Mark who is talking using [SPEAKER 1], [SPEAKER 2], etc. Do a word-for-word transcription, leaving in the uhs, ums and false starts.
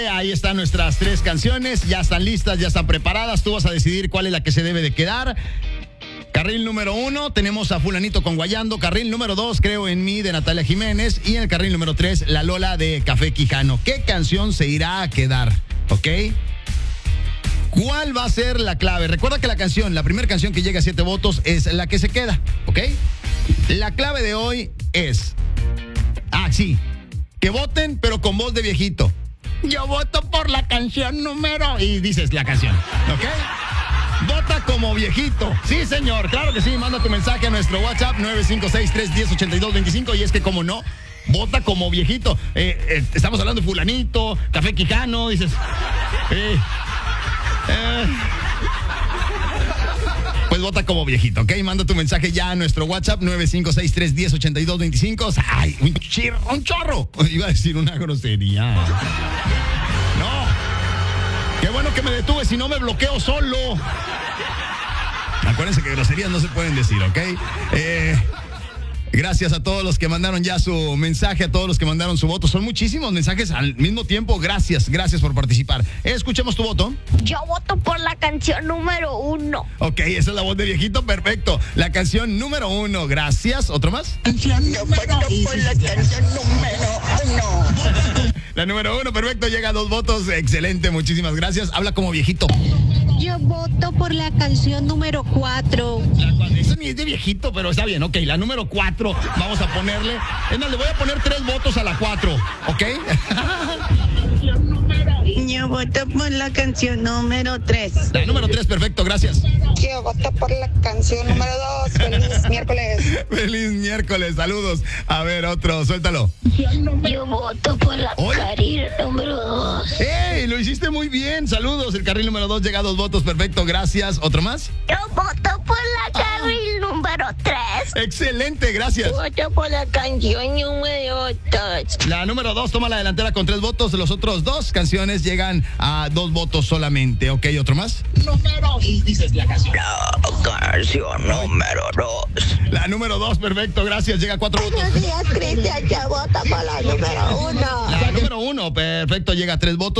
[SPEAKER 1] Ahí están nuestras tres canciones, ya están listas, ya están preparadas. Tú vas a decidir cuál es la que se debe de quedar. Carril número uno, tenemos a Fulanito con Guayando. Carril número dos, Creo en mí, de Natalia Jiménez. Y en el carril número tres, La Lola, de Café Quijano. ¿Qué canción se irá a quedar? ¿Ok? ¿Cuál va a ser la clave? Recuerda que la canción, la primera canción que llega a siete votos es la que se queda, ¿ok? La clave de hoy es... Ah, sí. Que voten, pero con voz de viejito. Yo voto por la canción número... Y dices la canción, ¿ok? Vota como viejito. Sí, señor, claro que sí. Manda tu mensaje a nuestro WhatsApp nueve cinco seis, tres uno cero, ocho dos dos cinco. Y es que, como no, vota como viejito. Eh, eh, estamos hablando de Fulanito, Café Quijano, dices... Eh, eh, pues vota como viejito, ¿ok? Manda tu mensaje ya a nuestro WhatsApp nueve cinco seis, tres uno cero, ocho dos dos cinco. ¡Ay, un, chir, un chorro! Iba a decir una grosería. No. Qué bueno que me detuve, si no me bloqueo solo. Acuérdense que groserías no se pueden decir, ¿ok? Eh... Gracias a todos los que mandaron ya su mensaje, a todos los que mandaron su voto. Son muchísimos mensajes al mismo tiempo. Gracias, gracias por participar. Escuchemos tu voto.
[SPEAKER 2] Yo voto por la canción número uno.
[SPEAKER 1] Ok, esa es la voz de viejito, perfecto. La canción número uno, gracias. ¿Otro más?
[SPEAKER 3] Yo voto por la canción número uno.
[SPEAKER 1] La número uno, perfecto, llega a dos votos. Excelente, muchísimas gracias. Habla como viejito.
[SPEAKER 4] Yo voto por la canción número cuatro.
[SPEAKER 1] Esa ni es de viejito, pero está bien, ok. La número cuatro, vamos a ponerle. Es más, le voy a poner tres votos a la cuatro, ¿ok?
[SPEAKER 3] Yo voto por la canción número tres.
[SPEAKER 1] La número tres, perfecto, gracias.
[SPEAKER 5] Yo voto por la canción número dos. Feliz miércoles.
[SPEAKER 1] Feliz miércoles, saludos. A ver, otro, suéltalo.
[SPEAKER 2] Yo voto por la
[SPEAKER 1] Hola.
[SPEAKER 2] carril número dos.
[SPEAKER 1] ¡Ey! Lo hiciste muy bien, saludos. El carril número dos llega a dos votos, perfecto, gracias. ¿Otro más?
[SPEAKER 2] Yo voto por la carril número tres.
[SPEAKER 1] Excelente, gracias.
[SPEAKER 2] Voto por la canción número dos.
[SPEAKER 1] La número dos toma la delantera con tres votos. Los otros dos canciones llegan a dos votos solamente. ¿Ok? ¿Otro más?
[SPEAKER 3] Número.
[SPEAKER 1] Y dices la canción.
[SPEAKER 3] La canción número dos.
[SPEAKER 1] La número dos, perfecto, gracias. Llega a cuatro votos.
[SPEAKER 5] Buenos días, Cristian. Yo voto por la número uno.
[SPEAKER 1] La número uno, perfecto, llega a tres votos.